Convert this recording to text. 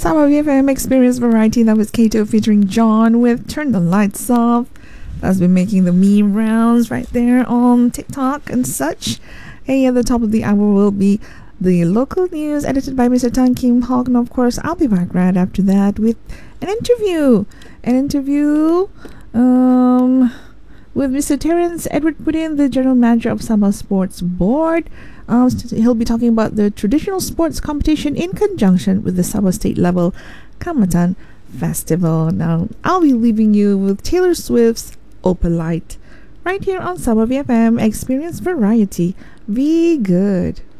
Sabah VFM Experience Variety. That was Kato featuring John with Turn the Lights Off. That's been making the meme rounds right there on TikTok and such. Hey, at the top of the hour will be the local news edited by Mr. Tan Kim Hog. And of course, I'll be back right after that with an interview. With Mr. Terence Edward Putin, the General Manager of Sabah Sports Board. He'll be talking about the traditional sports competition in conjunction with the Sabah State Level Kamatan Festival. Now, I'll be leaving you with Taylor Swift's Opalite right here on Sabah VFM Experience Variety. Be good.